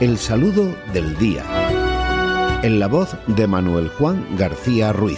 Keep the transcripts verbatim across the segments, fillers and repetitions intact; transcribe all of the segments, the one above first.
El saludo del día. En la voz de Manuel Juan García Ruiz.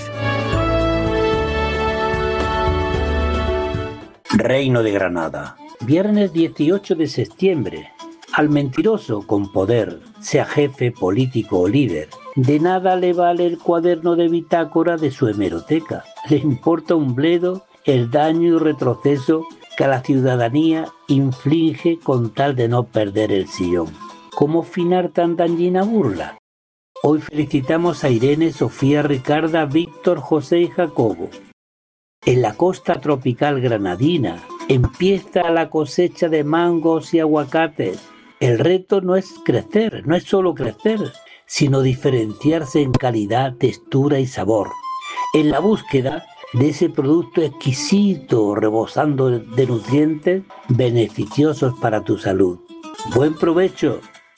Reino de Granada. Viernes dieciocho de septiembre. Al mentiroso con poder, sea jefe, político o líder, de nada le vale el cuaderno de bitácora de su hemeroteca. Le importa un bledo el daño y retroceso que a la ciudadanía inflige con tal de no perder el sillón. ¿Cómo finar tan dañina burla? Hoy felicitamos a Irene, Sofía, Ricarda, Víctor, José y Jacobo. En la costa tropical granadina empieza la cosecha de mangos y aguacates. El reto no es crecer, no es solo crecer, sino diferenciarse en calidad, textura y sabor. En la búsqueda de ese producto exquisito, rebosando de nutrientes beneficiosos para tu salud. ¡Buen provecho!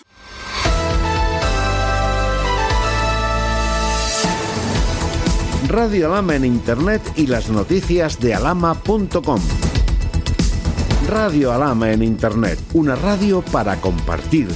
Radio Alhama en Internet y las noticias de alhama punto com. Radio Alhama en Internet, una radio para compartir.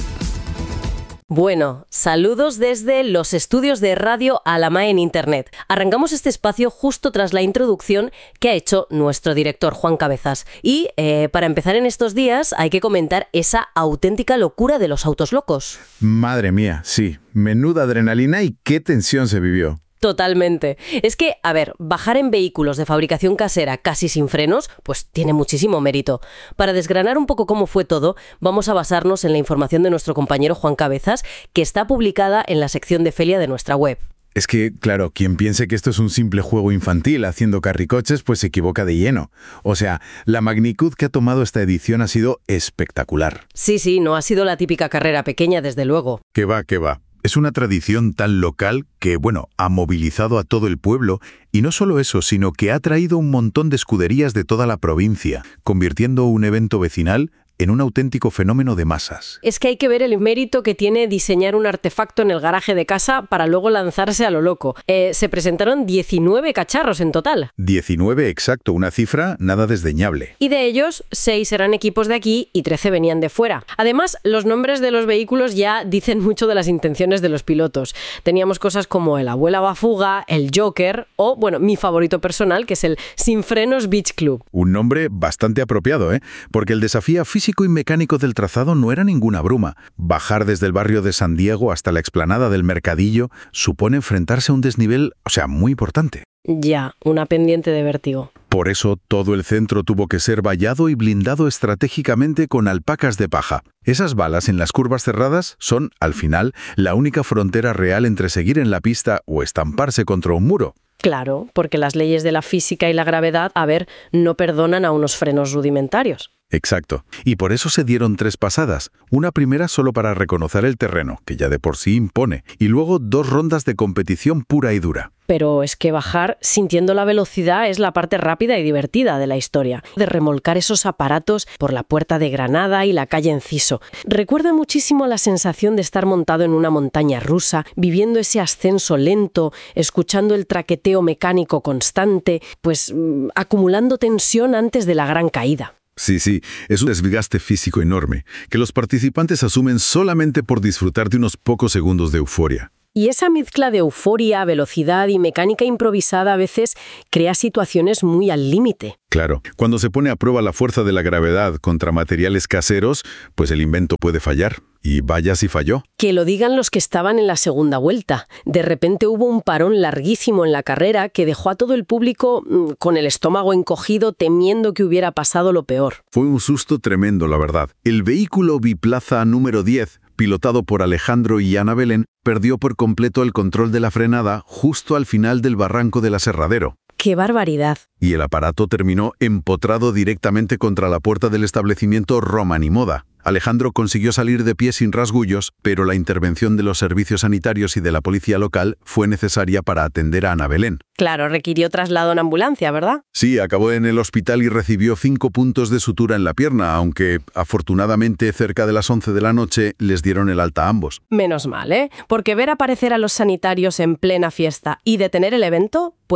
Bueno, saludos desde los estudios de Radio Alhama en Internet. Arrancamos este espacio justo tras la introducción que ha hecho nuestro director Juan Cabezas. Y eh, para empezar en estos días hay que comentar esa auténtica locura de los autos locos. Madre mía, sí. Menuda adrenalina y qué tensión se vivió. Totalmente. Es que, a ver, bajar en vehículos de fabricación casera casi sin frenos, pues tiene muchísimo mérito. Para desgranar un poco cómo fue todo, vamos a basarnos en la información de nuestro compañero Juan Cabezas, que está publicada en la sección de Felia de nuestra web. Es que, claro, quien piense que esto es un simple juego infantil haciendo carricoches, pues se equivoca de lleno. O sea, la magnitud que ha tomado esta edición ha sido espectacular. Sí, sí, no ha sido la típica carrera pequeña, desde luego. Que va, que va. Es una tradición tan local que, bueno, ha movilizado a todo el pueblo y no solo eso, sino que ha traído un montón de escuderías de toda la provincia, convirtiendo un evento vecinal en un auténtico fenómeno de masas. Es que hay que ver el mérito que tiene diseñar un artefacto en el garaje de casa para luego lanzarse a lo loco. Eh, se presentaron diecinueve cacharros en total. diecinueve, exacto, una cifra nada desdeñable. Y de ellos, seis eran equipos de aquí y trece venían de fuera. Además, los nombres de los vehículos ya dicen mucho de las intenciones de los pilotos. Teníamos cosas como el Abuela Bafuga, el Joker o, bueno, mi favorito personal, que es el Sin Frenos Beach Club. Un nombre bastante apropiado, ¿eh? Porque el desafío físico y mecánico del trazado no era ninguna bruma. Bajar desde el barrio de San Diego hasta la explanada del Mercadillo supone enfrentarse a un desnivel, o sea, muy importante. Ya, una pendiente de vértigo. Por eso todo el centro tuvo que ser vallado y blindado estratégicamente con alpacas de paja. Esas balas en las curvas cerradas son, al final, la única frontera real entre seguir en la pista o estamparse contra un muro. Claro, porque las leyes de la física y la gravedad, a ver, no perdonan a unos frenos rudimentarios. Exacto. Y por eso se dieron tres pasadas. Una primera solo para reconocer el terreno, que ya de por sí impone, y luego dos rondas de competición pura y dura. Pero es que bajar sintiendo la velocidad es la parte rápida y divertida de la historia, de remolcar esos aparatos por la Puerta de Granada y la calle Enciso. Recuerda muchísimo la sensación de estar montado en una montaña rusa, viviendo ese ascenso lento, escuchando el traqueteo mecánico constante, pues mmm, acumulando tensión antes de la gran caída. Sí, sí, es un desgaste físico enorme, que los participantes asumen solamente por disfrutar de unos pocos segundos de euforia. Y esa mezcla de euforia, velocidad y mecánica improvisada a veces crea situaciones muy al límite. Claro, cuando se pone a prueba la fuerza de la gravedad contra materiales caseros, pues el invento puede fallar. Y vaya si falló. Que lo digan los que estaban en la segunda vuelta. De repente hubo un parón larguísimo en la carrera que dejó a todo el público mmm, con el estómago encogido temiendo que hubiera pasado lo peor. Fue un susto tremendo, la verdad. El vehículo biplaza número diez, pilotado por Alejandro y Ana Belén, perdió por completo el control de la frenada justo al final del barranco del aserradero. ¡Qué barbaridad! Y el aparato terminó empotrado directamente contra la puerta del establecimiento Romani Moda. Alejandro consiguió salir de pie sin rasguños, pero la intervención de los servicios sanitarios y de la policía local fue necesaria para atender a Ana Belén. Claro, requirió traslado en ambulancia, ¿verdad? Sí, acabó en el hospital y recibió cinco puntos de sutura en la pierna, aunque afortunadamente cerca de las once de la noche les dieron el alta a ambos. Menos mal, ¿eh? Porque ver aparecer a los sanitarios en plena fiesta y detener el evento, pues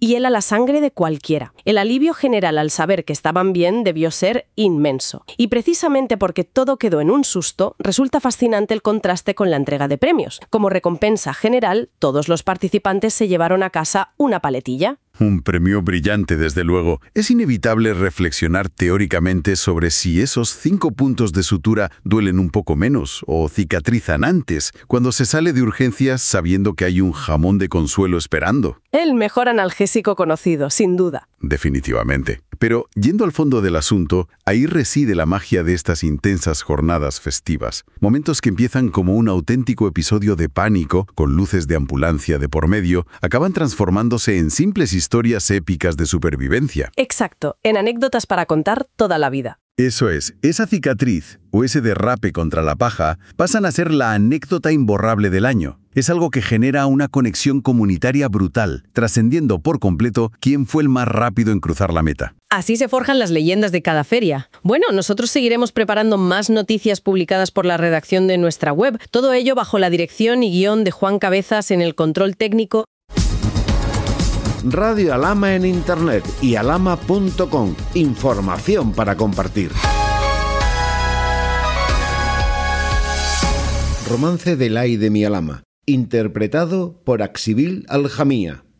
hiela la sangre de cualquiera. El alivio general al saber que estaban bien debió ser inmenso. Y precisamente porque todo quedó en un susto, resulta fascinante el contraste con la entrega de premios. Como recompensa general, todos los participantes se llevaron a casa una paletilla. Un premio brillante, desde luego. Es inevitable reflexionar teóricamente sobre si esos cinco puntos de sutura duelen un poco menos o cicatrizan antes, cuando se sale de urgencias sabiendo que hay un jamón de consuelo esperando. El mejor analgésico conocido, sin duda. Definitivamente. Pero, yendo al fondo del asunto, ahí reside la magia de estas intensas jornadas festivas. Momentos que empiezan como un auténtico episodio de pánico, con luces de ambulancia de por medio, acaban transformándose en simples historias épicas de supervivencia. Exacto, en anécdotas para contar toda la vida. Eso es, esa cicatriz o ese derrape contra la paja pasan a ser la anécdota imborrable del año. Es algo que genera una conexión comunitaria brutal, trascendiendo por completo quién fue el más rápido en cruzar la meta. Así se forjan las leyendas de cada feria. Bueno, nosotros seguiremos preparando más noticias publicadas por la redacción de nuestra web, todo ello bajo la dirección y guión de Juan Cabezas en el control técnico. Radio Alhama en Internet y alhama punto com. Información para compartir. Romance del ay de mi Alhama, interpretado por Axibil Aljamía.